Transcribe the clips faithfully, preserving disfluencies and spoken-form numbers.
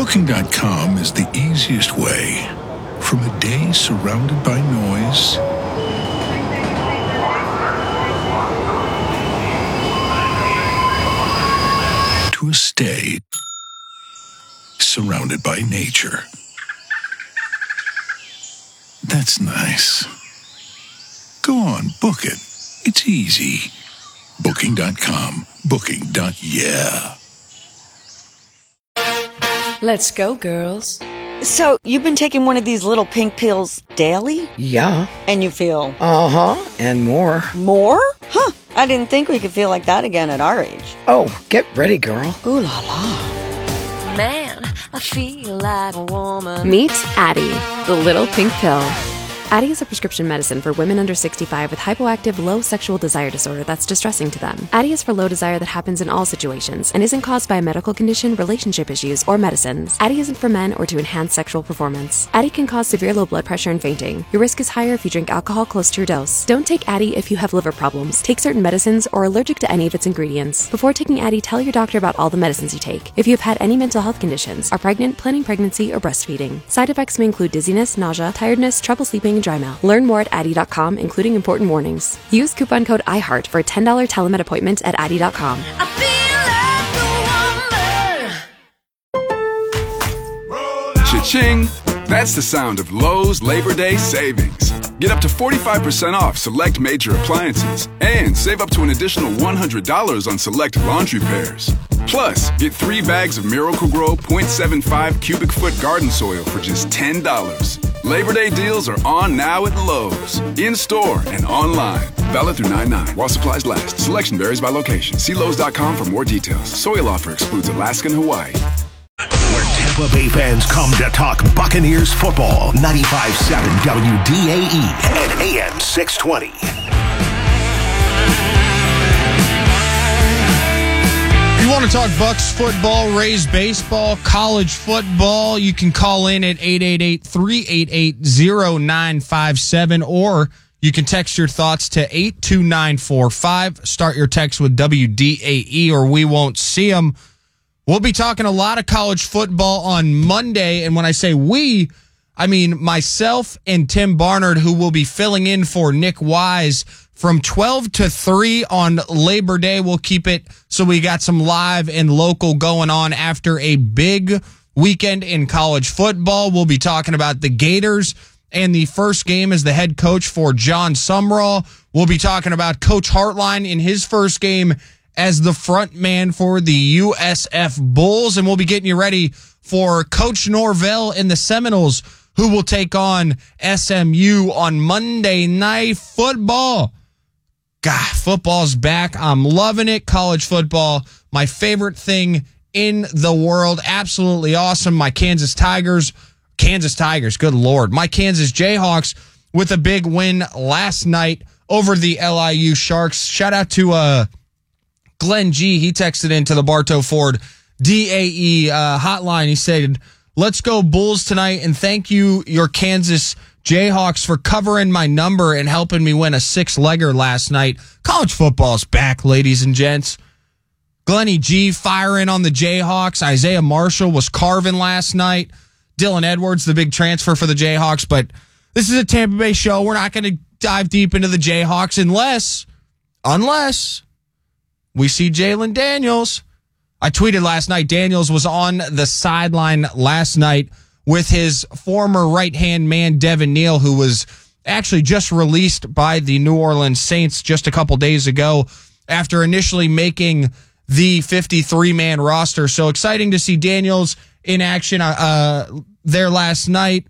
Booking dot com is the easiest way from a day surrounded by noise to a stay surrounded by nature. That's nice. Go on, book it. It's easy. Booking dot com. Booking. Yeah. Let's go, girls. So, you've been taking one of these little pink pills daily? Yeah. And you feel? Uh-huh, and more. More? Huh. I didn't think we could feel like that again at our age. Oh, get ready, girl. Ooh la la. Man, I feel like a woman. Meet Addyi, the little pink pill. Addyi is a prescription medicine for women under sixty-five with hypoactive low sexual desire disorder that's distressing to them. Addyi is for low desire that happens in all situations and isn't caused by a medical condition, relationship issues, or medicines. Addyi isn't for men or to enhance sexual performance. Addyi can cause severe low blood pressure and fainting. Your risk is higher if you drink alcohol close to your dose. Don't take Addyi if you have liver problems, take certain medicines, or are allergic to any of its ingredients. Before taking Addyi, tell your doctor about all the medicines you take. If you have had any mental health conditions, are pregnant, planning pregnancy, or breastfeeding. Side effects may include dizziness, nausea, tiredness, trouble sleeping, and dry mouth. Learn more at Addyi dot com, including important warnings. Use coupon code iHeart for a ten dollars telemed appointment at Addyi dot com. I feel like a woman. Cha-ching! That's the sound of Lowe's Labor Day savings. Get up to forty-five percent off select major appliances and save up to an additional one hundred dollars on select laundry pairs. Plus, get three bags of Miracle-Gro point seven five cubic foot garden soil for just ten dollars. Labor Day deals are on now at Lowe's, in-store and online. Valid through nine nine while supplies last. Selection varies by location. See Lowe's dot com for more details. Soil offer excludes Alaska and Hawaii. Where Tampa Bay fans come to talk Buccaneers football. ninety-five point seven W D A E and A M six twenty. You want to talk Bucs football, Rays baseball, college football, you can call in at eight eight eight, three eight eight, zero nine five seven, or you can text your thoughts to eight two nine four five. Start your text with W D A E or we won't see them. We'll be talking a lot of college football on Monday, and when I say we, I mean myself and Tim Barnard, who will be filling in for Nick Wise from twelve to three on Labor Day. We'll keep it so we got some live and local going on after a big weekend in college football. We'll be talking about the Gators and the first game as the head coach for John Sumrall. We'll be talking about Coach Hartline in his first game as the front man for the U S F Bulls. And we'll be getting you ready for Coach Norvell and the Seminoles, who will take on S M U on Monday Night Football. God, football's back. I'm loving it. College football, my favorite thing in the world. Absolutely awesome. My Kansas Tigers, Kansas Tigers, good Lord. My Kansas Jayhawks with a big win last night over the L I U Sharks. Shout out to uh, Glenn G. He texted into the Bartow Ford D A E uh, hotline. He said, "Let's go Bulls tonight, and thank you, your Kansas Jayhawks, for covering my number and helping me win a six-legger last night." College football's back, ladies and gents. Glenny G firing on the Jayhawks. Isaiah Marshall was carving last night. Dylan Edwards, the big transfer for the Jayhawks. But this is a Tampa Bay show. We're not going to dive deep into the Jayhawks unless, unless we see Jalen Daniels. I tweeted last night, Daniels was on the sideline last night with his former right-hand man, Devin Neal, who was actually just released by the New Orleans Saints just a couple days ago after initially making the fifty-three man roster. So exciting to see Daniels in action uh, there last night.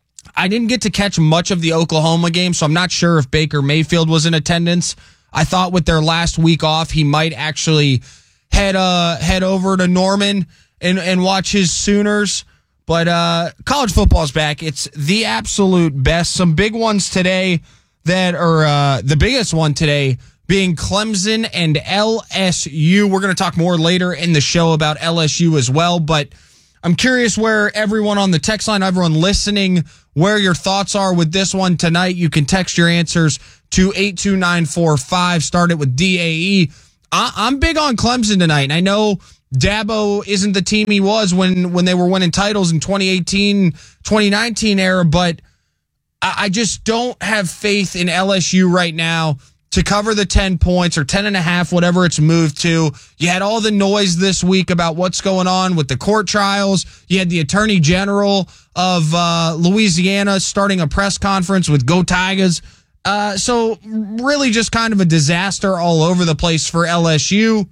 I didn't get to catch much of the Oklahoma game, so I'm not sure if Baker Mayfield was in attendance. I thought with their last week off, he might actually head uh, head over to Norman and, and watch his Sooners. But uh, college football's back. It's the absolute best. Some big ones today that are uh, the biggest one today being Clemson and L S U. We're going to talk more later in the show about L S U as well. But I'm curious where everyone on the text line, everyone listening, where your thoughts are with this one tonight. You can text your answers to eight two nine four five. Start it with D A E. I- I'm big on Clemson tonight. And I know Dabo isn't the team he was when, when they were winning titles in twenty eighteen, twenty nineteen era, but I, I just don't have faith in L S U right now to cover the ten points or ten and a half, whatever it's moved to. You had all the noise this week about what's going on with the court trials. You had the Attorney General of uh, Louisiana starting a press conference with Go Tigers. Uh, so really just kind of a disaster all over the place for L S U.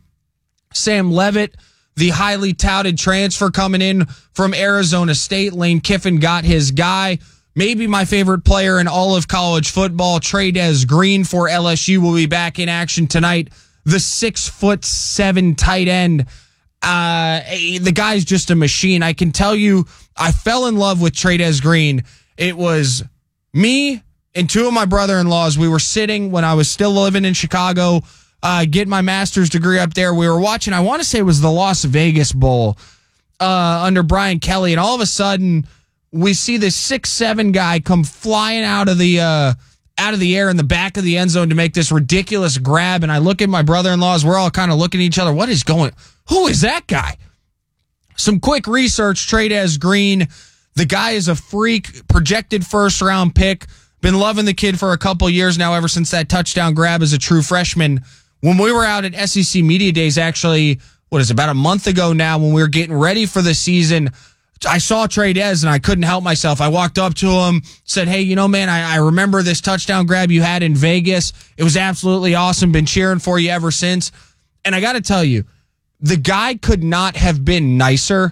Sam Leavitt, the highly touted transfer coming in from Arizona State. Lane Kiffin got his guy. Maybe my favorite player in all of college football, Trey'Dez Green for L S U, will be back in action tonight. The six foot seven tight end. Uh, the guy's just a machine. I can tell you, I fell in love with Trey'Dez Green. It was me and two of my brother-in-laws. We were sitting when I was still living in Chicago, uh, getting my master's degree up there. We were watching, I want to say it was the Las Vegas Bowl uh, under Brian Kelly. And all of a sudden, we see this six seven guy come flying out of the uh, out of the air in the back of the end zone to make this ridiculous grab. And I look at my brother-in-laws. We're all kind of looking at each other. What is going? Who is that guy? Some quick research. Trey'Dez Green. The guy is a freak. Projected first round pick. Been loving the kid for a couple years now. Ever since that touchdown grab as a true freshman. When we were out at S E C Media Days, actually, what is it, about a month ago now, when we were getting ready for the season, I saw Trey'Dez and I couldn't help myself. I walked up to him, said, hey, you know, man, I, I remember this touchdown grab you had in Vegas. It was absolutely awesome. Been cheering for you ever since. And I got to tell you, the guy could not have been nicer.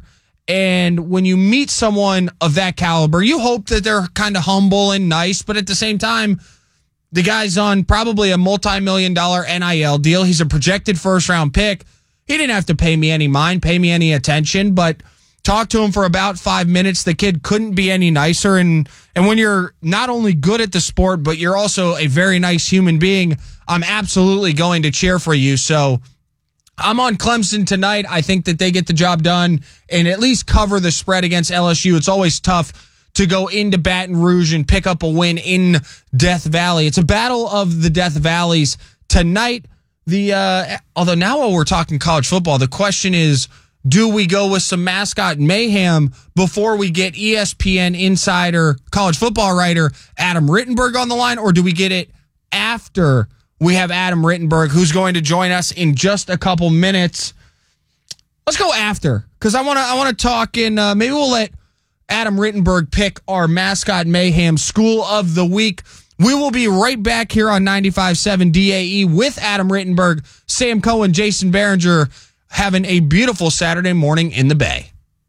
And when you meet someone of that caliber, you hope that they're kind of humble and nice. But at the same time, the guy's on probably a multi-million dollar N I L deal. He's a projected first round pick. He didn't have to pay me any mind, pay me any attention, but talked to him for about five minutes. The kid couldn't be any nicer. And, and when you're not only good at the sport, but you're also a very nice human being, I'm absolutely going to cheer for you. So I'm on Clemson tonight. I think that they get the job done and at least cover the spread against L S U. It's always tough to go into Baton Rouge and pick up a win in Death Valley. It's a battle of the Death Valleys tonight. The uh, although now while we're talking college football, the question is, do we go with some mascot mayhem before we get E S P N insider, college football writer Adam Rittenberg on the line, or do we get it after we have Adam Rittenberg, who's going to join us in just a couple minutes? Let's go after, because I want to I want to talk in, uh, maybe we'll let Adam Rittenberg pick our mascot mayhem school of the week. We will be right back here on ninety-five point seven D A E with Adam Rittenberg, Sam Cohen, Jason Behringer, having a beautiful Saturday morning in the Bay.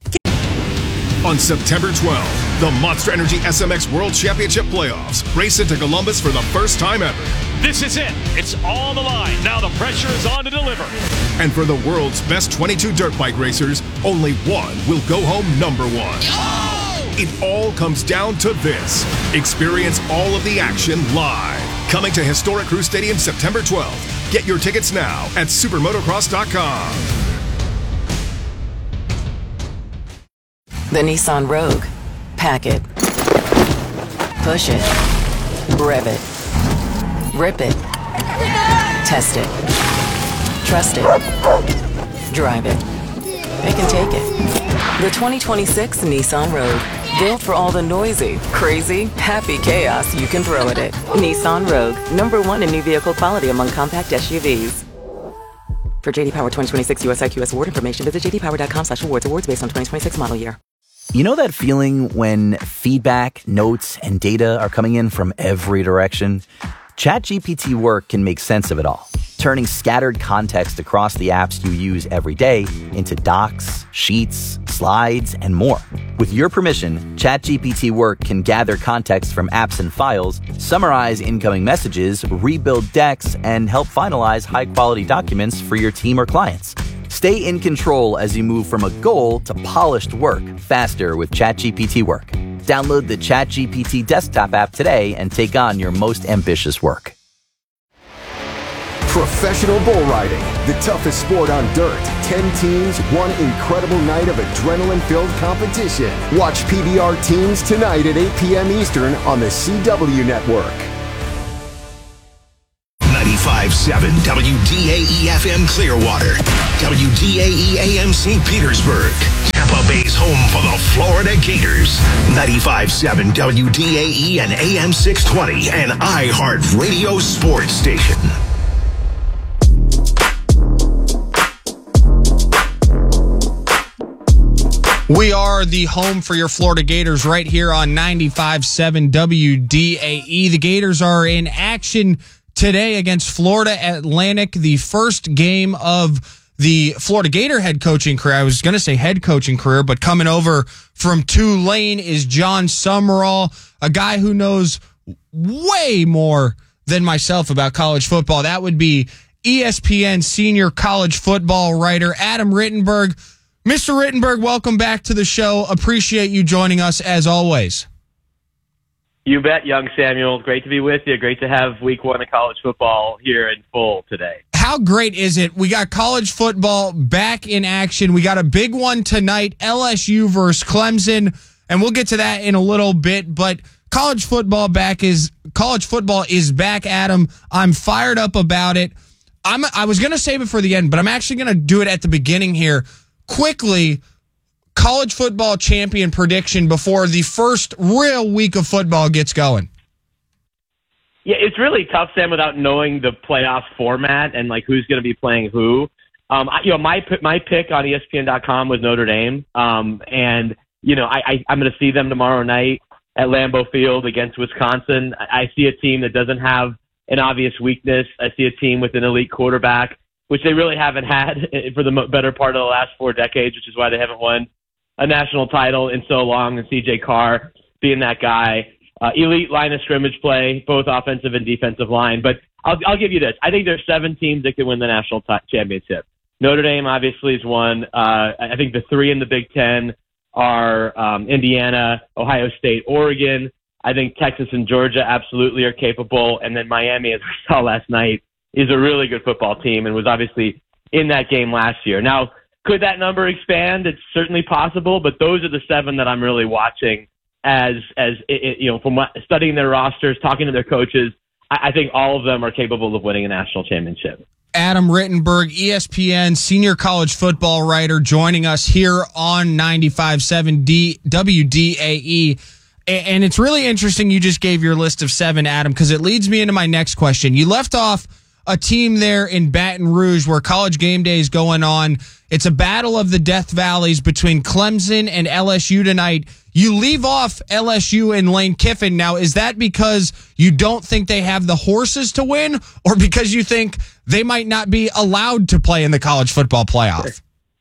On September twelfth, the Monster Energy S M X World Championship Playoffs race into Columbus for the first time ever. This is it. It's on the line. Now the pressure is on to deliver. And for the world's best twenty-two dirt bike racers, only one will go home number one. Oh! It all comes down to this. Experience all of the action live. Coming to historic Crew Stadium September twelfth. Get your tickets now at supermotocross dot com. The Nissan Rogue. Pack it. Push it. Rev it. Rip it. Test it. Trust it. Drive it. They can take it. The twenty twenty-six Nissan Rogue. Built for all the noisy, crazy, happy chaos you can throw at it. Nissan Rogue. Number one in new vehicle quality among compact S U Vs. For J D Power twenty twenty-six U S I Q S award information, visit j d power dot com slash awards. Awards based on twenty twenty-six model year. You know that feeling when feedback, notes, and data are coming in from every direction? ChatGPT Work can make sense of it all, turning scattered context across the apps you use every day into docs, sheets, slides, and more. With your permission, ChatGPT Work can gather context from apps and files, summarize incoming messages, rebuild decks, and help finalize high-quality documents for your team or clients. Stay in control as you move from a goal to polished work faster with ChatGPT Work. Download the ChatGPT desktop app today and take on your most ambitious work. Professional bull riding, the toughest sport on dirt. Ten teams, one incredible night of adrenaline-filled competition. Watch P B R Teams tonight at eight p.m. Eastern on the C W Network. ninety-five point seven W D A E F M Clearwater, W D A E A M Saint Petersburg, Tampa Bay's home for the Florida Gators. ninety-five point seven W D A E and A M six twenty, an iHeart Radio sports station. We are the home for your Florida Gators right here on ninety-five point seven W D A E. The Gators are in action today against Florida Atlantic, the first game of the Florida Gator head coaching career. I was going to say head coaching career, but coming over from Tulane is John Summerall, a guy who knows way more than myself about college football. That would be E S P N senior college football writer Adam Rittenberg. Mister Rittenberg, welcome back to the show. Appreciate you joining us as always. You bet, young Samuel. Great to be with you. Great to have week one of college football here in full today. How great is it? We got college football back in action. We got a big one tonight, L S U versus Clemson, and we'll get to that in a little bit, but college football back is college football is back, Adam. I'm fired up about it. I'm I was going to save it for the end, but I'm actually going to do it at the beginning here. Quickly, college football champion prediction before the first real week of football gets going. Yeah, it's really tough, Sam, without knowing the playoff format and like who's going to be playing who. Um, I, you know, my my pick on E S P N dot com was Notre Dame, um, and you know, I, I I'm going to see them tomorrow night at Lambeau Field against Wisconsin. I, I see a team that doesn't have an obvious weakness. I see a team with an elite quarterback, which they really haven't had for the better part of the last four decades, which is why they haven't won a national title in so long, and C J Carr being that guy. Uh, elite line of scrimmage play, both offensive and defensive line. But I'll, I'll give you this. I think there's seven teams that can win the national t- championship. Notre Dame obviously is one. Uh, I think the three in the Big Ten are um, Indiana, Ohio State, Oregon. I think Texas and Georgia absolutely are capable. And then Miami, as we saw last night, is a really good football team and was obviously in that game last year. Now, could that number expand? It's certainly possible, but those are the seven that I'm really watching as, as it, you know, from studying their rosters, talking to their coaches. I, I think all of them are capable of winning a national championship. Adam Rittenberg, E S P N senior college football writer, joining us here on ninety-five point seven D W D A E. And it's really interesting you just gave your list of seven, Adam, because it leads me into my next question. You left off a team there in Baton Rouge where College Game Day is going on. It's a battle of the Death Valleys between Clemson and L S U tonight. You leave off L S U and Lane Kiffin. Now, is that because you don't think they have the horses to win, or because you think they might not be allowed to play in the college football playoff?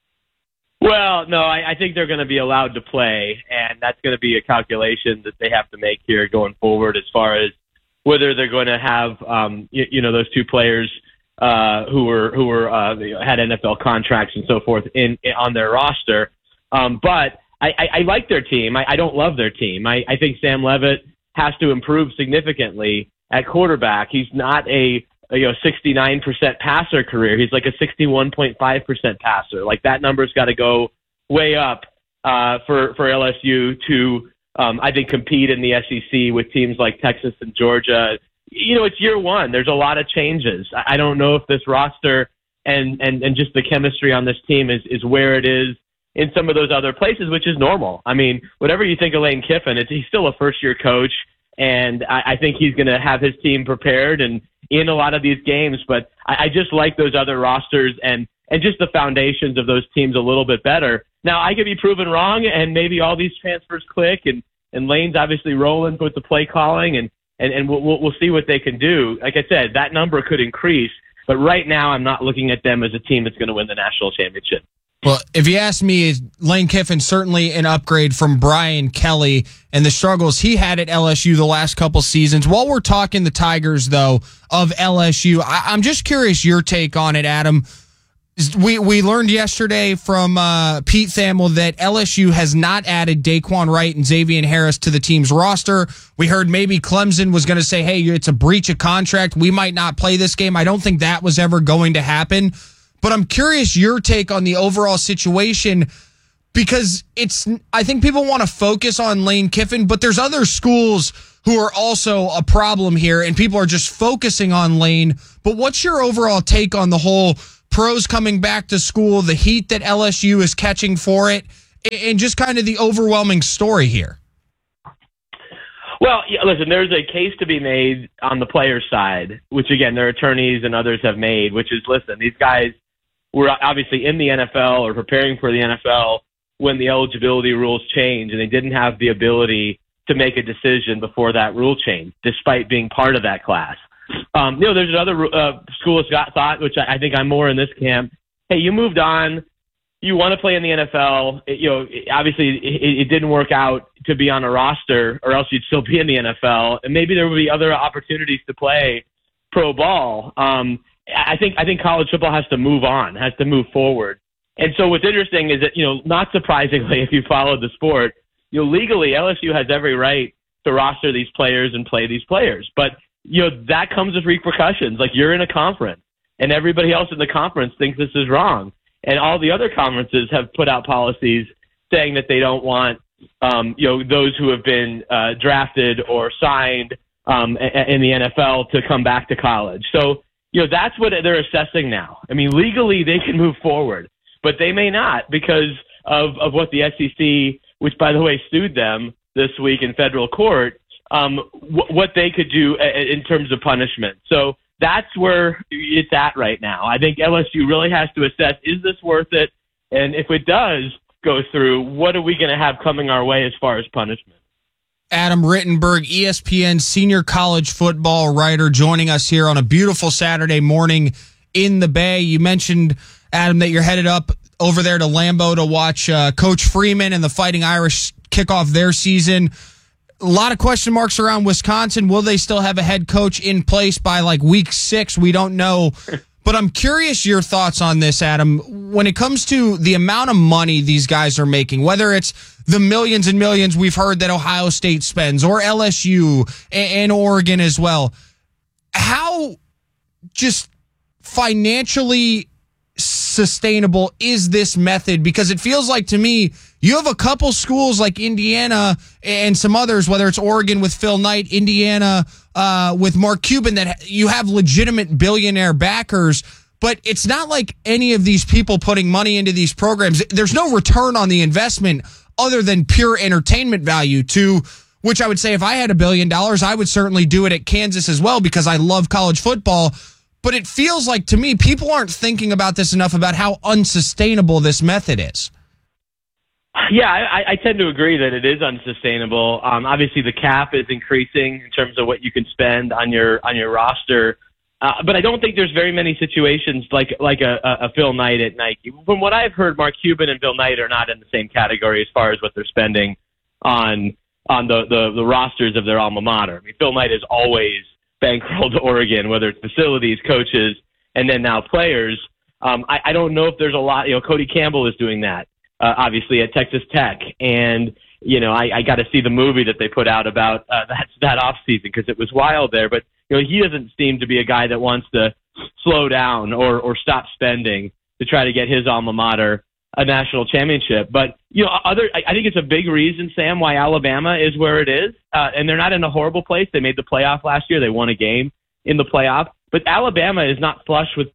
Well, no, I, I think they're going to be allowed to play, and that's going to be a calculation that they have to make here going forward as far as whether they're going to have, um, you, you know, those two players uh, who were who were uh, had N F L contracts and so forth in, in on their roster. Um, but I, I, I like their team. I, I don't love their team. I, I think Sam Leavitt has to improve significantly at quarterback. He's not a, a you know sixty-nine percent passer career. He's like a sixty-one point five percent passer. Like that number's got to go way up uh, for for L S U to. Um, I think compete in the S E C with teams like Texas and Georgia. You know, it's year one. There's a lot of changes. I don't know if this roster and, and, and just the chemistry on this team is, is where it is in some of those other places, which is normal. I mean, whatever you think of Lane Kiffin, it's, he's still a first-year coach, and I, I think he's going to have his team prepared and in a lot of these games. But I, I just like those other rosters and, and just the foundations of those teams a little bit better. Now, I could be proven wrong, and maybe all these transfers click, and, and Lane's obviously rolling with the play calling, and, and, and we'll, we'll see what they can do. Like I said, that number could increase, but right now I'm not looking at them as a team that's going to win the national championship. Well, if you ask me, Lane Kiffin certainly an upgrade from Brian Kelly and the struggles he had at L S U the last couple seasons. While we're talking the Tigers, though, of L S U, I, I'm just curious your take on it, Adam. We we learned yesterday from uh, Pete Thamel that L S U has not added Daquan Wright and Xavier Harris to the team's roster. We heard maybe Clemson was going to say, hey, it's a breach of contract. We might not play this game. I don't think that was ever going to happen. But I'm curious your take on the overall situation, because it's I think people want to focus on Lane Kiffin, but there's other schools who are also a problem here, and people are just focusing on Lane. But what's your overall take on the whole pros coming back to school, the heat that L S U is catching for it, and just kind of the overwhelming story here? Well, yeah, listen, there's a case to be made on the players' side, which, again, their attorneys and others have made, which is, listen, these guys were obviously in the N F L or preparing for the N F L when the eligibility rules changed, and they didn't have the ability to make a decision before that rule change, despite being part of that class. Um, you know, there's another uh, school of thought, which I, I think I'm more in this camp. Hey, you moved on. You want to play in the N F L. It, you know, it, obviously it, it didn't work out to be on a roster, or else you'd still be in the N F L. And maybe there would be other opportunities to play pro ball. Um, I think I think college football has to move on, has to move forward. And so what's interesting is that, you know, not surprisingly, if you followed the sport, you know, legally L S U has every right to roster these players and play these players. But, you know, that comes with repercussions. Like, you're in a conference, and everybody else in the conference thinks this is wrong. And all the other conferences have put out policies saying that they don't want, um, you know, those who have been uh, drafted or signed um, in the N F L to come back to college. So, you know, that's what they're assessing now. I mean, legally they can move forward, but they may not because of, of what the S E C, which, by the way, sued them this week in federal court, um, w- what they could do in terms of punishment. So that's where it's at right now. I think L S U really has to assess, is this worth it? And if it does go through, what are we going to have coming our way as far as punishment? Adam Rittenberg, E S P N senior college football writer, joining us here on a beautiful Saturday morning in the Bay. You mentioned, Adam, that you're headed up over there to Lambeau to watch uh, Coach Freeman and the Fighting Irish kick off their season. A lot of question marks around Wisconsin. Will they still have a head coach in place by like week six? We don't know. But I'm curious your thoughts on this, Adam. When it comes to the amount of money these guys are making, whether it's the millions and millions we've heard that Ohio State spends or L S U and Oregon as well, how just financially sustainable is this method? Because it feels like to me, you have a couple schools like Indiana and some others, whether it's Oregon with Phil Knight, Indiana uh, with Mark Cuban, that you have legitimate billionaire backers, but it's not like any of these people putting money into these programs. There's no return on the investment other than pure entertainment value, to which I would say if I had a billion dollars, I would certainly do it at Kansas as well because I love college football. But it feels like to me, people aren't thinking about this enough about how unsustainable this method is. Yeah, I, I tend to agree that it is unsustainable. Um, obviously, the cap is increasing in terms of what you can spend on your on your roster, uh, but I don't think there's very many situations like like a, a Phil Knight at Nike. From what I've heard, Mark Cuban and Phil Knight are not in the same category as far as what they're spending on on the the, the rosters of their alma mater. I mean, Phil Knight is always bankrolled Oregon, whether it's facilities, coaches, and then now players. Um, I, I don't know if there's a lot. You know, Cody Campbell is doing that. Uh, obviously at Texas Tech. And, you know, I, I got to see the movie that they put out about uh, that, that off season because it was wild there. But, you know, he doesn't seem to be a guy that wants to slow down or, or stop spending to try to get his alma mater a national championship. But, you know, other, I, I think it's a big reason, Sam, why Alabama is where it is. Uh, and they're not in a horrible place. They made the playoff last year. They won a game in the playoff. But Alabama is not flush with.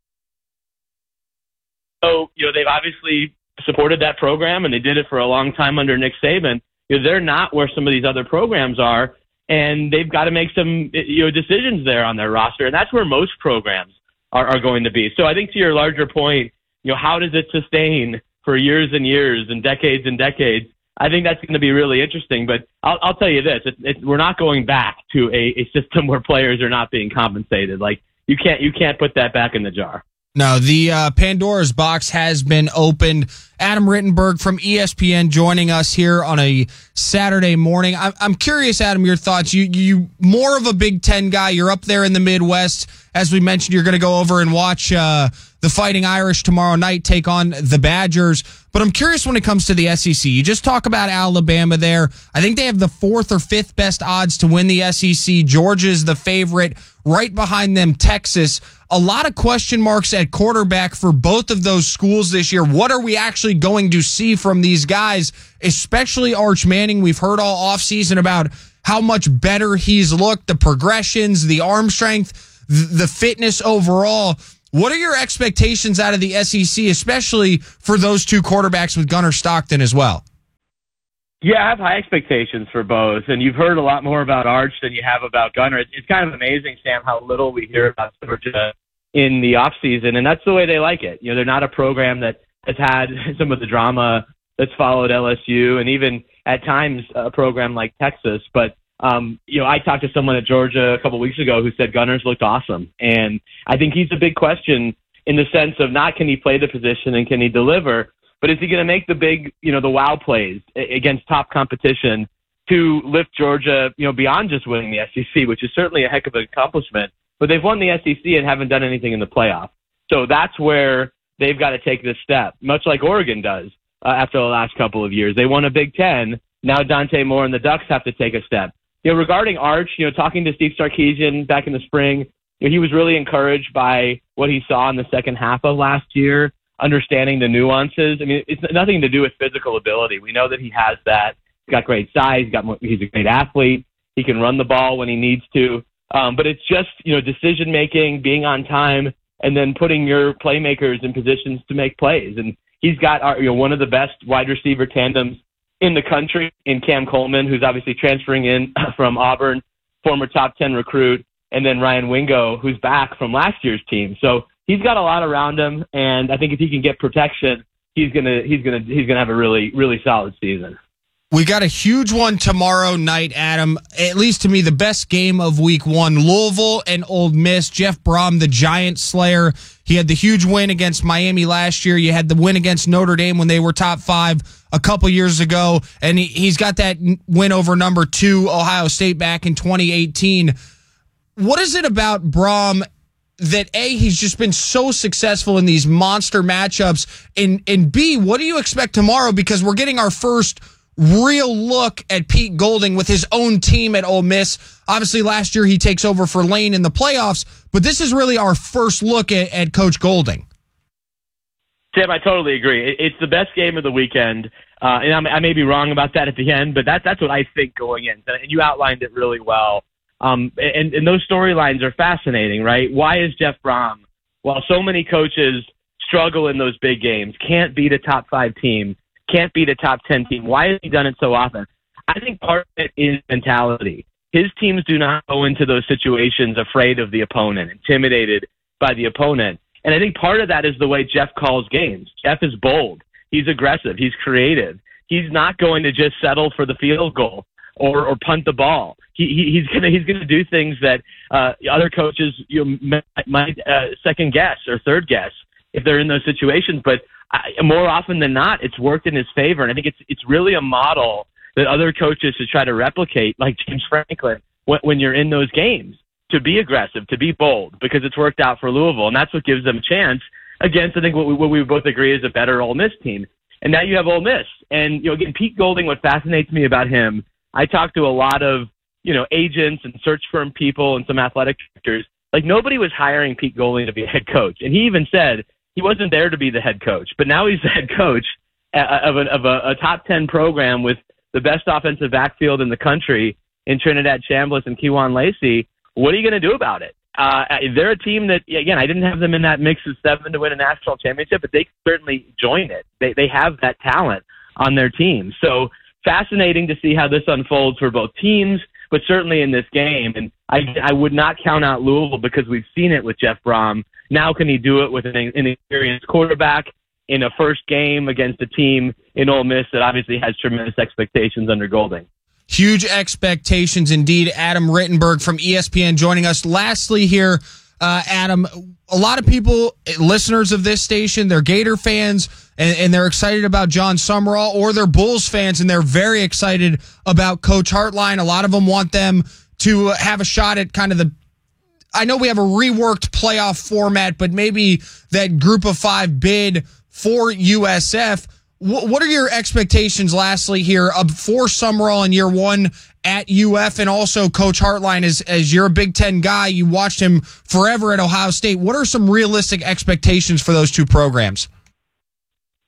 So, you know, they've obviously supported that program, and they did it for a long time under Nick Saban. You know, they're not where some of these other programs are, and they've got to make some you know decisions there on their roster, and that's where most programs are, are going to be. So I think to your larger point, you know, how does it sustain for years and years and decades and decades? I think that's going to be really interesting. But I'll, I'll tell you this: it, it, we're not going back to a, a system where players are not being compensated. Like you can't you can't put that back in the jar. No, the uh, Pandora's box has been opened. Adam Rittenberg from E S P N joining us here on a Saturday morning. I'm, I'm curious, Adam, your thoughts. You you more of a Big Ten guy. You're up there in the Midwest. As we mentioned, you're going to go over and watch uh, the Fighting Irish tomorrow night take on the Badgers. But I'm curious when it comes to the S E C. You just talk about Alabama there. I think they have the fourth or fifth best odds to win the S E C. Georgia's the favorite. Right behind them, Texas. A lot of question marks at quarterback for both of those schools this year. What are we actually going to see from these guys, especially Arch Manning? We've heard all offseason about how much better he's looked, the progressions, the arm strength, the fitness overall. What are your expectations out of the S E C, especially for those two quarterbacks with Gunnar Stockton as well? Yeah, I have high expectations for both, and you've heard a lot more about Arch than you have about Gunnar. It's kind of amazing, Sam, how little we hear about Georgia in the offseason, and that's the way they like it. You know, they're not a program that has had some of the drama that's followed L S U, and even at times a program like Texas. But, um, you know, I talked to someone at Georgia a couple weeks ago who said Gunnar's looked awesome, and I think he's a big question in the sense of not can he play the position and can he deliver, but is he going to make the big, you know, the wow plays against top competition to lift Georgia, you know, beyond just winning the S E C, which is certainly a heck of an accomplishment. But they've won the S E C and haven't done anything in the playoff. So that's where they've got to take this step, much like Oregon does uh, after the last couple of years. They won a Big Ten. Now Dante Moore and the Ducks have to take a step. You know, regarding Arch, you know, talking to Steve Sarkisian back in the spring, you know, he was really encouraged by what he saw in the second half of last year, understanding the nuances. I mean, it's nothing to do with physical ability. We know that he has that. He's got great size. He's got he's a great athlete. He can run the ball when he needs to. Um, but it's just, you know, decision making, being on time, and then putting your playmakers in positions to make plays. And he's got our, you know, one of the best wide receiver tandems in the country in Cam Coleman, who's obviously transferring in from Auburn, former top ten recruit, and then Ryan Wingo, who's back from last year's team. So he's got a lot around him, and I think if he can get protection, he's gonna he's gonna he's gonna have a really really solid season. We got a huge one tomorrow night, Adam. At least to me, the best game of week one. Louisville and Ole Miss. Jeff Brom, the Giant Slayer. He had the huge win against Miami last year. You had the win against Notre Dame when they were top five a couple years ago. And he, he's got that win over number two, Ohio State, back in twenty eighteen. What is it about Brom that, A, he's just been so successful in these monster matchups, and, and B, what do you expect tomorrow? Because we're getting our first real look at Pete Golding with his own team at Ole Miss. Obviously, last year he takes over for Lane in the playoffs, but this is really our first look at, at Coach Golding. Tim, I totally agree. It's the best game of the weekend, uh, and I may be wrong about that at the end, but that, that's what I think going in, and you outlined it really well. Um, and, and those storylines are fascinating, right? Why is Jeff Brom, while so many coaches struggle in those big games, can't beat a top five team, can't beat a top ten team? Why has he done it so often? I think part of it is mentality. His teams do not go into those situations afraid of the opponent, intimidated by the opponent. And I think part of that is the way Jeff calls games. Jeff is bold. He's aggressive. He's creative. He's not going to just settle for the field goal or, or punt the ball. He, he, he's gonna he's gonna do things that uh, other coaches you know, might, might uh, second guess or third guess if they're in those situations. But I, more often than not, it's worked in his favor, and I think it's it's really a model that other coaches should try to replicate, like James Franklin, when, when you're in those games, to be aggressive, to be bold, because it's worked out for Louisville, and that's what gives them a chance against, I think, what we, what we both agree is a better Ole Miss team. And now you have Ole Miss, and you know, again, Pete Golding. What fascinates me about him, I talked to a lot of you know agents and search firm people and some athletic directors. Like nobody was hiring Pete Golding to be a head coach, and he even said he wasn't there to be the head coach, but now he's the head coach of a, of a, a top ten program with the best offensive backfield in the country in Trinidad Chambliss and Kewan Lacey. What are you going to do about it? Uh, they're a team that, again, I didn't have them in that mix of seven to win a national championship, but they can certainly join it. They they have that talent on their team. So fascinating to see how this unfolds for both teams, but certainly in this game. And I, I would not count out Louisville because we've seen it with Jeff Brom. Now can he do it with an inexperienced quarterback in a first game against a team in Ole Miss that obviously has tremendous expectations under Golding? Huge expectations indeed. Adam Rittenberg from E S P N joining us. Lastly here, uh, Adam, a lot of people, listeners of this station, they're Gator fans, and, and they're excited about John Summerall, or they're Bulls fans, and they're very excited about Coach Hartline. A lot of them want them to have a shot at kind of the, I know we have a reworked playoff format, but maybe that group of five bid for U S F. What are your expectations, lastly, here for Summerall in year one at U F, and also Coach Hartline, as, as you're a Big Ten guy, you watched him forever at Ohio State. What are some realistic expectations for those two programs?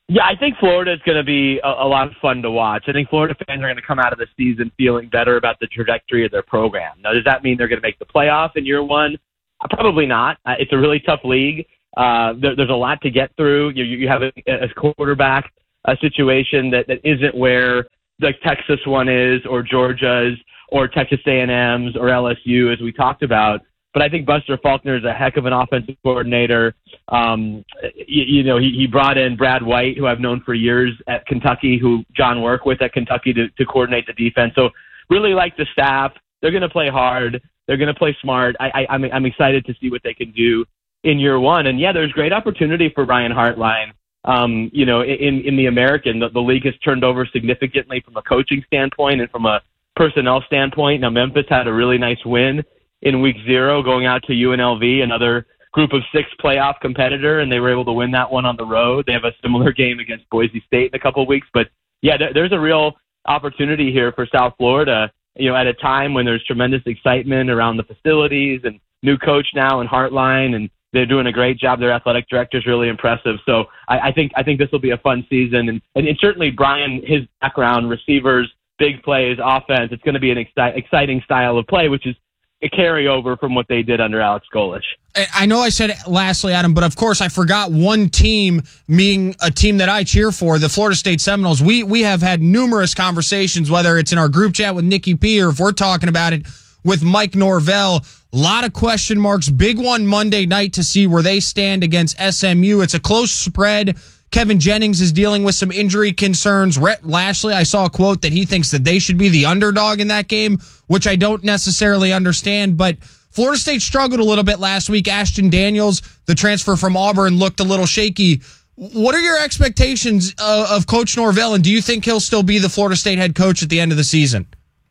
Yeah, I think Florida is going to be a, a lot of fun to watch. I think Florida fans are going to come out of the season feeling better about the trajectory of their program. Now, does that mean they're going to make the playoff in year one? Uh, probably not. Uh, it's a really tough league. Uh, there, there's a lot to get through. You, you have a, a quarterback a situation that, that isn't where the Texas one is, or Georgia's, or Texas A and M's, or L S U, as we talked about. But I think Buster Faulkner is a heck of an offensive coordinator. Um, you, you know, he, he brought in Brad White, who I've known for years at Kentucky, who John worked with at Kentucky to, to coordinate the defense. So really like the staff. They're going to play hard. They're going to play smart. I, I, I'm, I'm excited to see what they can do in year one. And, yeah, there's great opportunity for Brian Hartline. Um, you know, in, in the American, the, the league has turned over significantly from a coaching standpoint and from a personnel standpoint. Now, Memphis had a really nice win in week zero, going out to U N L V, another group of six playoff competitor, and they were able to win that one on the road. They have a similar game against Boise State in a couple of weeks. But, yeah, there, there's a real opportunity here for South Florida, you know, at a time when there's tremendous excitement around the facilities and new coach now in Hartline, and they're doing a great job. Their athletic director is really impressive. So I, I think I think this will be a fun season. And, and, and certainly Brian, his background, receivers, big plays, offense, it's going to be an exci- exciting style of play, which is a carryover from what they did under Alex Golesh. I know I said lastly, Adam, but of course I forgot one team, being a team that I cheer for, the Florida State Seminoles. We we have had numerous conversations, whether it's in our group chat with Nikki P or if we're talking about it with Mike Norvell. A lot of question marks. Big one Monday night to see where they stand against S M U. It's a close spread. Kevin Jennings is dealing with some injury concerns. Rhett Lashley, I saw a quote that he thinks that they should be the underdog in that game, which I don't necessarily understand. But Florida State struggled a little bit last week. Ashton Daniels, the transfer from Auburn, looked a little shaky. What are your expectations uh, of Coach Norvell, and do you think he'll still be the Florida State head coach at the end of the season?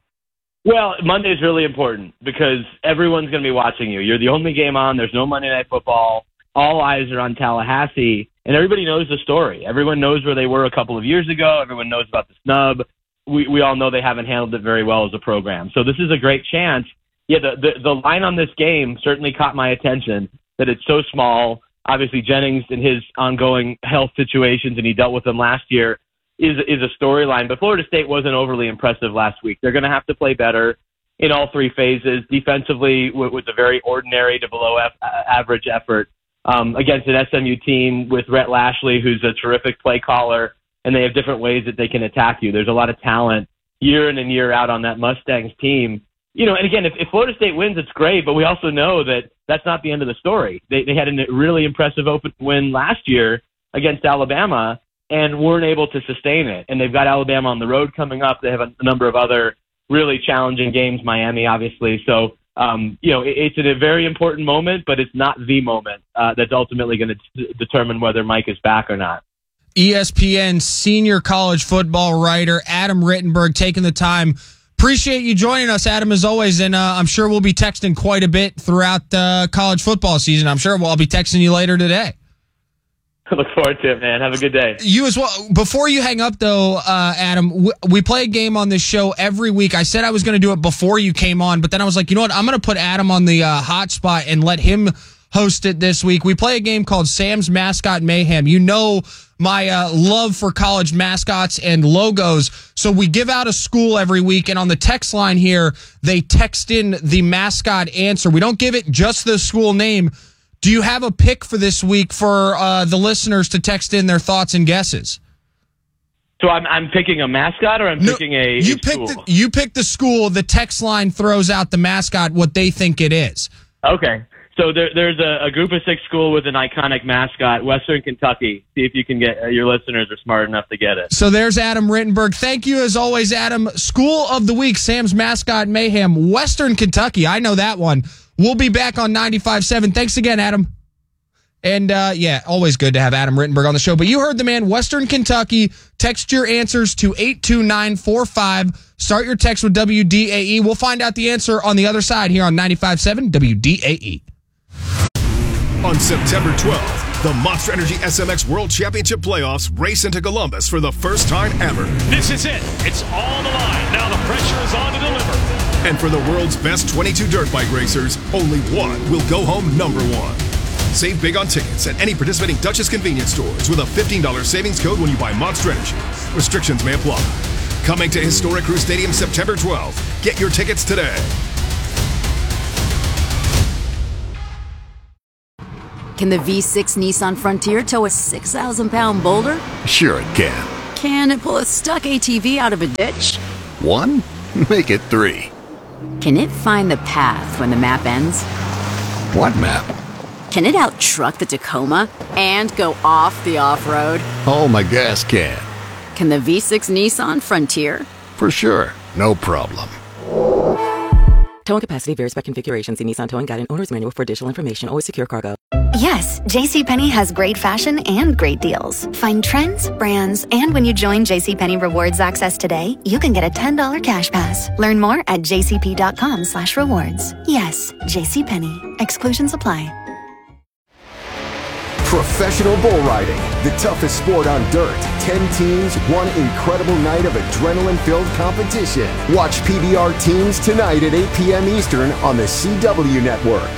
Well, Monday is really important because everyone's going to be watching you. You're the only game on. There's no Monday Night Football. All eyes are on Tallahassee, and everybody knows the story. Everyone knows where they were a couple of years ago. Everyone knows about the snub. We we all know they haven't handled it very well as a program. So this is a great chance. Yeah, the, the, the line on this game certainly caught my attention, that it's so small. Obviously, Jennings and his ongoing health situations, and he dealt with them last year, is is a storyline. But Florida State wasn't overly impressive last week. They're going to have to play better in all three phases. Defensively, it was a very ordinary to below f- average effort um, against an S M U team with Rhett Lashley, who's a terrific play caller, and they have different ways that they can attack you. There's a lot of talent year in and year out on that Mustangs team. You know, and again, if, if Florida State wins, it's great, but we also know that that's not the end of the story. They, they had a really impressive open win last year against Alabama and weren't able to sustain it. And they've got Alabama on the road coming up. They have a, a number of other really challenging games, Miami, obviously. So, um, you know, it, it's a very important moment, but it's not the moment uh, that's ultimately going to d- determine whether Mike is back or not. E S P N senior college football writer Adam Rittenberg taking the time. Appreciate you joining us, Adam, as always, and uh, I'm sure we'll be texting quite a bit throughout the uh, college football season. I'm sure we'll I'll be texting you later today. I look forward to it, man. Have a good day. You as well. Before you hang up, though, uh, Adam, w- we play a game on this show every week. I said I was going to do it before you came on, but then I was like, you know what? I'm going to put Adam on the uh, hot spot and let him host it this week. We play a game called Sam's Mascot Mayhem. You know my uh, love for college mascots and logos. So we give out a school every week, and on the text line here, they text in the mascot answer. We don't give it just the school name. Do you have a pick for this week for uh, the listeners to text in their thoughts and guesses? So I'm I'm picking a mascot, or I'm no, picking a, you a pick school? The, you pick the school. The text line throws out the mascot, what they think it is. Okay. So there, there's a, a group of six school with an iconic mascot, Western Kentucky. See if you can get uh, your listeners are smart enough to get it. So there's Adam Rittenberg. Thank you as always, Adam. School of the week, Sam's Mascot Mayhem, Western Kentucky. I know that one. We'll be back on ninety-five point seven. Thanks again, Adam. And, uh, yeah, always good to have Adam Rittenberg on the show. But you heard the man, Western Kentucky. Text your answers to eight two nine four five. Start your text with W D A E. We'll find out the answer on the other side here on ninety-five point seven W D A E. On September twelfth, the Monster Energy S M X World Championship Playoffs race into Columbus for the first time ever. This is it. It's all on the line. Now the pressure is on to deliver. And for the world's best twenty-two dirt bike racers, only one will go home number one. Save big on tickets at any participating Duchess convenience stores with a fifteen dollars savings code when you buy Monster Energy. Restrictions may apply. Coming to Historic Crew Stadium September twelfth. Get your tickets today. Can the V six Nissan Frontier tow a six thousand pound boulder? Sure it can. Can it pull a stuck A T V out of a ditch? One? Make it three. Can it find the path when the map ends? What map? Can it out-truck the Tacoma and go off the off-road? Oh, my gas can. Can the V six Nissan Frontier? For sure. No problem. Towing capacity varies by configuration. See Nissan Towing Guide and Owner's Manual for additional information. Always secure cargo. Yes, JCPenney has great fashion and great deals. Find trends, brands, and when you join JCPenney Rewards Access today, you can get a ten dollars cash pass. Learn more at jcp.com slash rewards. Yes, JCPenney. Exclusions apply. Professional bull riding, the toughest sport on dirt. Ten teams, one incredible night of adrenaline-filled competition. Watch P B R Teams tonight at eight p.m. Eastern on the C W Network.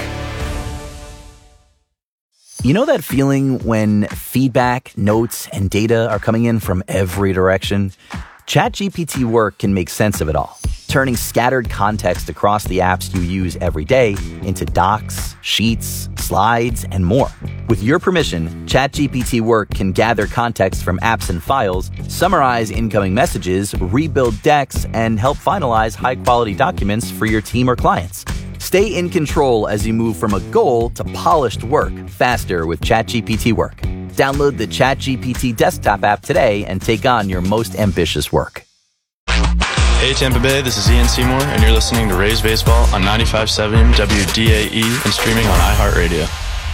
You know that feeling when feedback, notes, and data are coming in from every direction? ChatGPT Work can make sense of it all, turning scattered context across the apps you use every day into docs, sheets, slides, and more. With your permission, ChatGPT Work can gather context from apps and files, summarize incoming messages, rebuild decks, and help finalize high-quality documents for your team or clients. Stay in control as you move from a goal to polished work faster with ChatGPT Work. Download the ChatGPT desktop app today and take on your most ambitious work. Hey Tampa Bay, this is Ian Seymour, and you're listening to Rays Baseball on ninety-five point seven W D A E and streaming on iHeartRadio.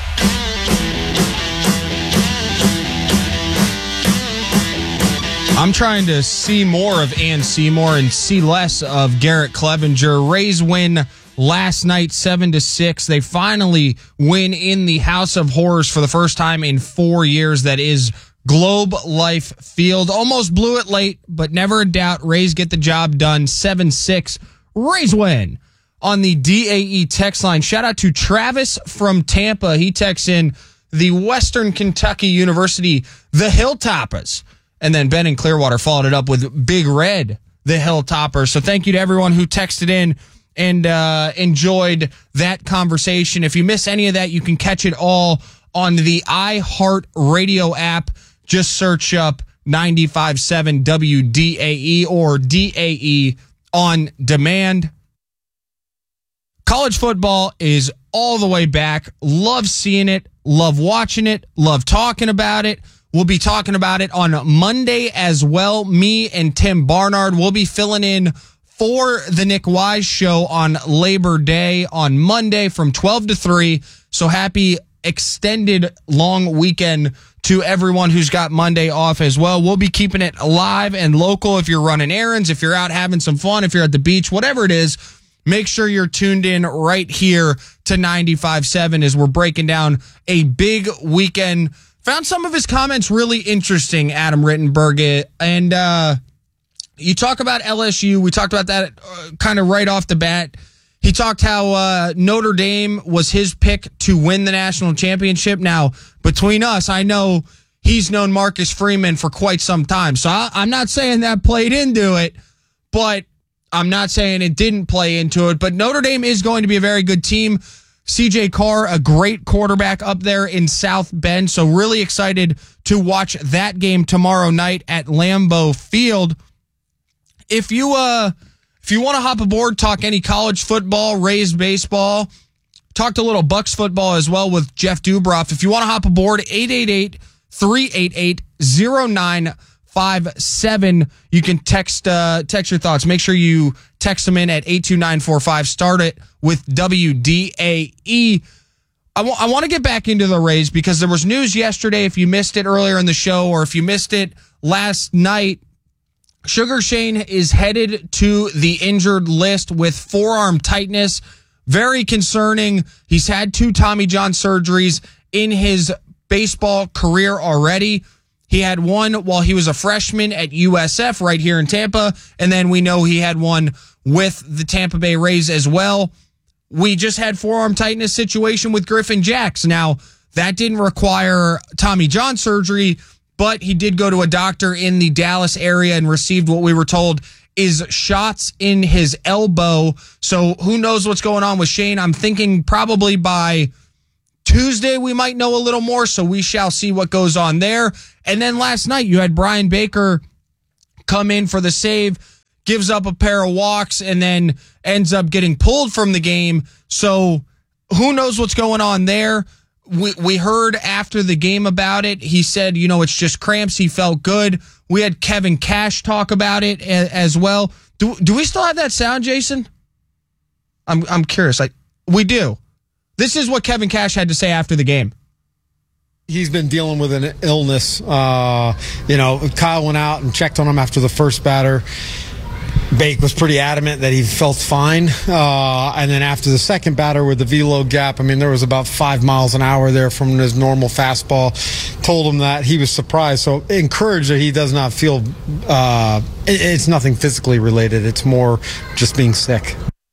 I'm trying to see more of Ian Seymour and see less of Garrett Clevenger. Rays win last night seven to six. They finally win in the House of Horrors for the first time in four years. That is Globe Life Field. Almost blew it late, but never a doubt. Rays get the job done. seven six. Rays win. On the D A E text line, shout out to Travis from Tampa. He texts in the Western Kentucky University, the Hilltoppers. And then Ben in Clearwater followed it up with Big Red, the Hilltoppers. So thank you to everyone who texted in and uh, enjoyed that conversation. If you miss any of that, you can catch it all on the iHeartRadio app. Just search up ninety-five point seven W D A E or D A E on demand. College football is all the way back. Love seeing it. Love watching it. Love talking about it. We'll be talking about it on Monday as well. Me and Tim Barnard will be filling in for the Nick Wise Show on Labor Day on Monday from twelve to three. So happy extended long weekend to everyone who's got Monday off as well. We'll be keeping it live and local. If you're running errands, if you're out having some fun, if you're at the beach, whatever it is, make sure you're tuned in right here to ninety-five point seven as we're breaking down a big weekend. Found some of his comments really interesting, Adam Rittenberg. And uh, you talk about L S U. We talked about that uh, kind of right off the bat. He talked how uh, Notre Dame was his pick to win the national championship. Now, between us, I know he's known Marcus Freeman for quite some time. So I, I'm not saying that played into it, but I'm not saying it didn't play into it. But Notre Dame is going to be a very good team. C J Carr, a great quarterback up there in South Bend. So really excited to watch that game tomorrow night at Lambeau Field. If you uh, if you want to hop aboard, talk any college football, Rays baseball, talked a little Bucks football as well with Jeff Dubroff. If you want to hop aboard, eight eight eight, three eight eight, zero nine five seven. You can text uh, text your thoughts. Make sure you text them in at eight two nine four five. Start it with W D A E. I, w- I want to get back into the Rays because there was news yesterday. If you missed it earlier in the show or if you missed it last night, Sugar Shane is headed to the injured list with forearm tightness. Very concerning. He's had two Tommy John surgeries in his baseball career already. He had one while he was a freshman at U S F right here in Tampa, and then we know he had one with the Tampa Bay Rays as well. We just had forearm tightness situation with Griffin Jacks. Now, That didn't require Tommy John surgery, but he did go to a doctor in the Dallas area and received what we were told is shots in his elbow. So who knows what's going on with Shane? I'm thinking probably by Tuesday we might know a little more, so we shall see what goes on there. And then last night you had Brian Baker come in for the save, gives up a pair of walks, and then ends up getting pulled from the game. So who knows what's going on there? We we heard after the game about it. He said, you know, it's just cramps. He felt good. We had Kevin Cash talk about it a, as well. Do do we still have that sound, Jason? I'm I'm curious. Like we do. This is what Kevin Cash had to say after the game. He's been dealing with an illness. Uh, you know, Kyle went out and checked on him after the first batter. Bake was pretty adamant that he felt fine. Uh, and then after the second batter with the velo gap, I mean, there was about five miles an hour there from his normal fastball. Told him that he was surprised. So encouraged that he does not feel, uh, it, it's nothing physically related. It's more just being sick.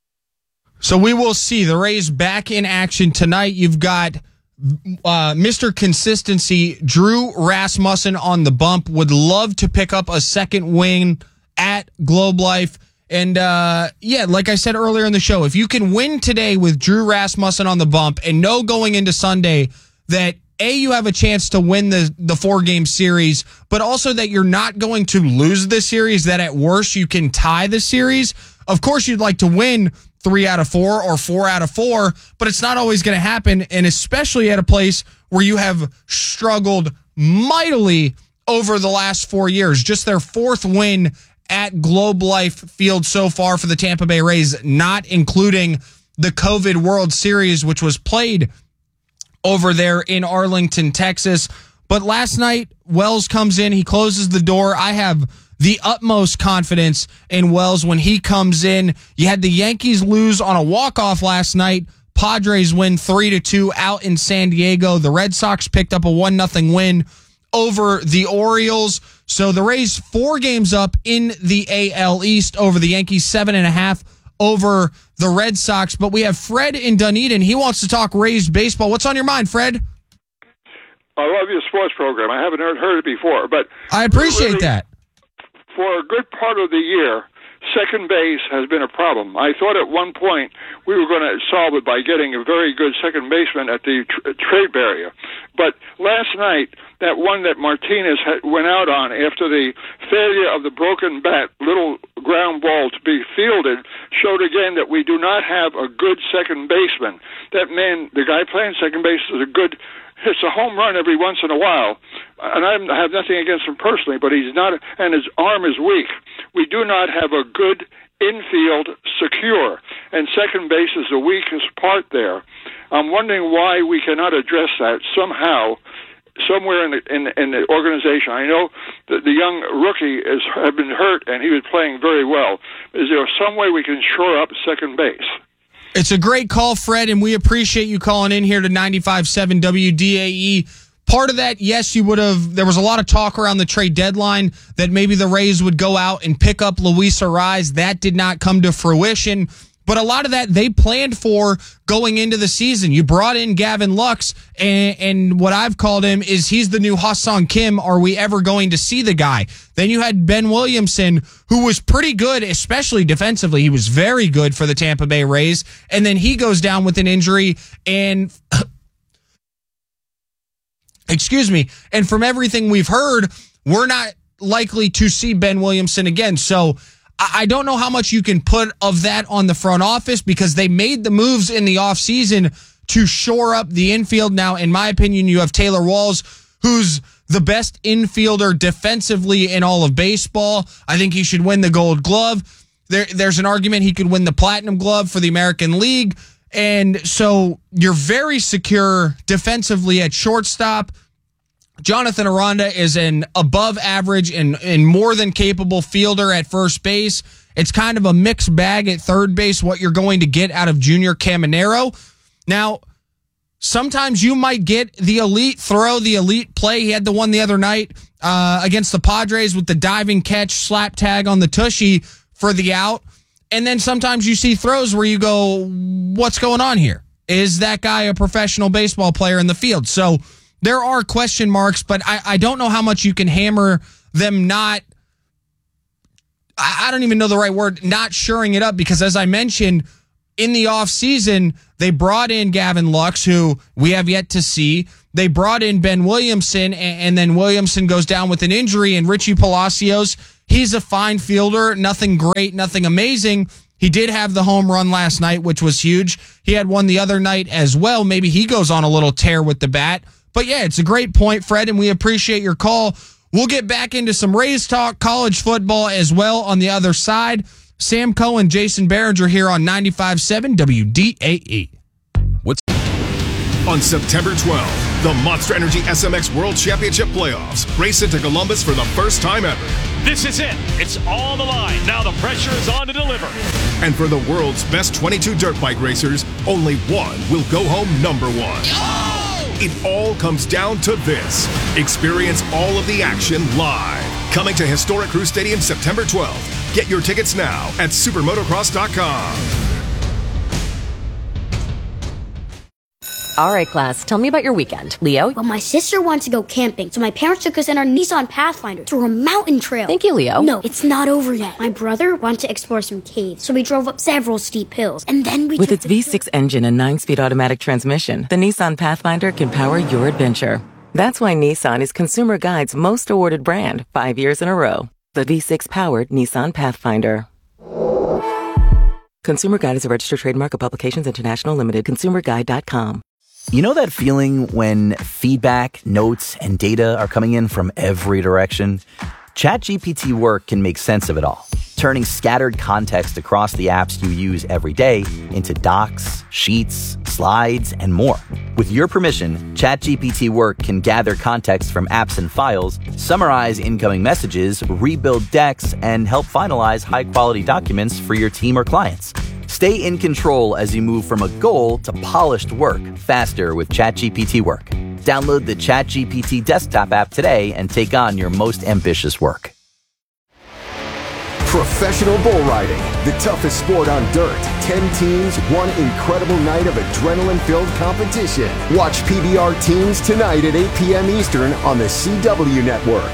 So we will see the Rays back in action tonight. You've got uh, Mister Consistency, Drew Rasmussen on the bump. Would love to pick up a second win at Globe Life. And, uh, yeah, like I said earlier in the show, if you can win today with Drew Rasmussen on the bump and know going into Sunday that, A, you have a chance to win the, the four-game series, but also that you're not going to lose the series, that at worst you can tie the series. Of course, you'd like to win three out of four or four out of four, but it's not always going to happen, and especially at a place where you have struggled mightily over the last four years. Just their fourth win at Globe Life Field so far for the Tampa Bay Rays, not including the COVID World Series, which was played over there in Arlington, Texas. But last night, Wells comes in, he closes the door. I have the utmost confidence in Wells when he comes in. You had the Yankees lose on a walk-off last night. Padres win three to two out in San Diego. The Red Sox picked up a one nothing win over the Orioles. So the Rays four games up in the A L East over the Yankees, seven and a half over the Red Sox. But we have Fred in Dunedin. He wants to talk Rays baseball. What's on your mind, Fred? I love your sports program. I haven't heard, heard it before, but I appreciate really, that. For a good part of the year, second base has been a problem. I thought at one point we were going to solve it by getting a very good second baseman at the tr- trade barrier. But last night, that one that Martinez had, went out on after the failure of the broken bat, little ground ball to be fielded, showed again that we do not have a good second baseman. That man, the guy playing second base, is a good, hits a home run every once in a while. And I have nothing against him personally, but he's not, and his arm is weak. We do not have a good infield secure, and second base is the weakest part there. I'm wondering why we cannot address that somehow, somewhere in the, in, in the organization. I know that the young rookie is have been hurt, and he was playing very well. Is there some way we can shore up second base? It's a great call, Fred, and we appreciate you calling in here to ninety-five point seven W D A E. Part of that, yes, you would have. There was a lot of talk around the trade deadline that maybe the Rays would go out and pick up Luis Arraez. That did not come to fruition. But a lot of that they planned for going into the season. You brought in Gavin Lux, and, and what I've called him is he's the new Ha-Seong Kim. Are we ever going to see the guy? Then you had Ben Williamson, who was pretty good, especially defensively. He was very good for the Tampa Bay Rays. And then he goes down with an injury, and excuse me, and from everything we've heard, we're not likely to see Ben Williamson again. So I don't know how much you can put of that on the front office because they made the moves in the offseason to shore up the infield. Now, in my opinion, you have Taylor Walls, who's the best infielder defensively in all of baseball. I think he should win the Gold Glove. There, there's an argument he could win the Platinum Glove for the American League. And so you're very secure defensively at shortstop. Jonathan Aranda is an above average and, and more than capable fielder at first base. It's kind of a mixed bag at third base, what you're going to get out of Junior Caminero. Now, sometimes you might get the elite throw, the elite play. He had the one the other night uh, against the Padres with the diving catch, slap tag on the tushy for the out. And then sometimes you see throws where you go, what's going on here? is that guy a professional baseball player in the field? So there are question marks, but I, I don't know how much you can hammer them not, I, I don't even know the right word, not shoring it up, because as I mentioned, in the offseason, they brought in Gavin Lux, who we have yet to see. They brought in Ben Williamson, and, and then Williamson goes down with an injury, and Richie Palacios, he's a fine fielder, nothing great, nothing amazing. He did have the home run last night, which was huge. He had one the other night as well. Maybe he goes on a little tear with the bat. But yeah, it's a great point, Fred, and we appreciate your call. We'll get back into some Rays talk, college football as well on the other side. Sam Cohen, Jason Behringer here on ninety-five point seven W D A E. What's on September twelfth, the Monster Energy S M X World Championship Playoffs race into Columbus for the first time ever. This is it. It's all on the line. Now the pressure is on to deliver. And for the world's best twenty-two dirt bike racers, only one will go home number one. Oh! It all comes down to this. Experience all of the action live. Coming to historic Crew Stadium September twelfth. Get your tickets now at supermotocross dot com. All right, class, tell me about your weekend. Leo? Well, my sister wants to go camping, so my parents took us in our Nissan Pathfinder to a mountain trail. Thank you, Leo. No, it's not over yet. My brother wants to explore some caves, so we drove up several steep hills, and then we With took its V six engine and nine-speed automatic transmission, the Nissan Pathfinder can power your adventure. That's why Nissan is Consumer Guide's most awarded brand five years in a row. The V six-powered Nissan Pathfinder. Consumer Guide is a registered trademark of Publications International Limited. consumer guide dot com. You know that feeling when feedback, notes, and data are coming in from every direction? ChatGPT Work can make sense of it all, turning scattered context across the apps you use every day into docs, sheets, slides, and more. With your permission, ChatGPT Work can gather context from apps and files, summarize incoming messages, rebuild decks, and help finalize high-quality documents for your team or clients. Stay in control as you move from a goal to polished work faster with ChatGPT Work. Download the ChatGPT desktop app today and take on your most ambitious work. Professional bull riding, the toughest sport on dirt. Ten teams, one incredible night of adrenaline-filled competition. Watch P B R Teams tonight at eight p.m. Eastern on the C W Network.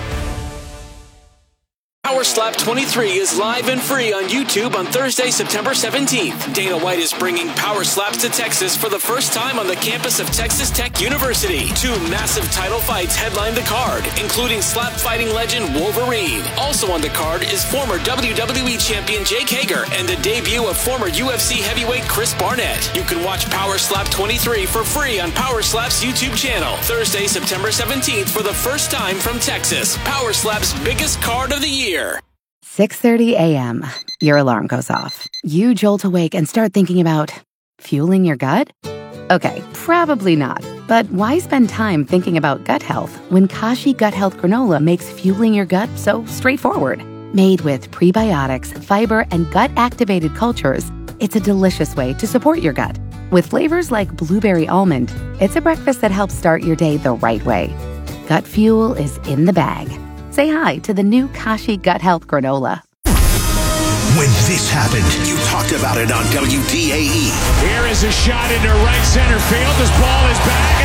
Power Slap twenty-three is live and free on YouTube on Thursday, September seventeenth. Dana White is bringing Power Slaps to Texas for the first time on the campus of Texas Tech University. Two massive title fights headline the card, including slap fighting legend Wolverine. Also on the card is former W W E champion Jake Hager and the debut of former U F C heavyweight Chris Barnett. You can watch Power Slap twenty-three for free on Power Slap's YouTube channel. Thursday, September seventeenth for the first time from Texas. Power Slap's biggest card of the year. six thirty a.m. Your alarm goes off. You jolt awake and start thinking about fueling your gut? Okay, probably not. But why spend time thinking about gut health when Kashi Gut Health Granola makes fueling your gut so straightforward? Made with prebiotics, fiber, and gut-activated cultures, it's a delicious way to support your gut. With flavors like blueberry almond, it's a breakfast that helps start your day the right way. Gut fuel is in the bag. Say hi to the new Kashi Gut Health Granola. When this happened, you talked about it on W D A E. Here is a shot into right center field. This ball is back.